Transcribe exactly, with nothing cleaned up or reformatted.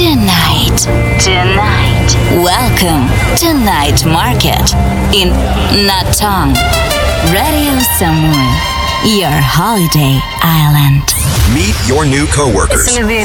Tonight. Tonight. Welcome to Night Market in Natong. Radio Samui, your holiday island. Meet your new coworkers.